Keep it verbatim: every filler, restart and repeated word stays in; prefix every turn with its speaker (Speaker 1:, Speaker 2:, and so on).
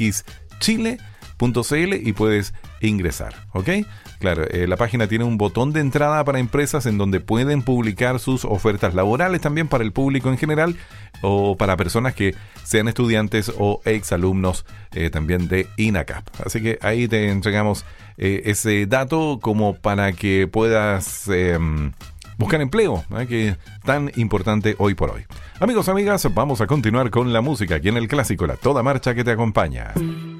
Speaker 1: x chile punto c l y puedes ingresar, ¿ok? Claro, eh, la página tiene un botón de entrada para empresas en donde pueden publicar sus ofertas laborales también para el público en general o para personas que sean estudiantes o exalumnos eh, también de INACAP. Así que ahí te entregamos eh, ese dato como para que puedas eh, buscar empleo, ¿eh? Que es tan importante hoy por hoy. Amigos, amigas, vamos a continuar con la música aquí en el clásico La Toda Marcha que te acompaña.